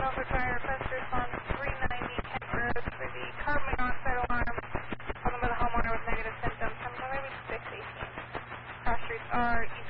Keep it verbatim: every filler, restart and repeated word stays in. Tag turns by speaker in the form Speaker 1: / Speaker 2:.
Speaker 1: Alpha Drive, request response three ninety Kent Road for the carbon monoxide alarm. Called by the homeowner with negative symptoms. I'm going to be six eighteen. Cross streets are east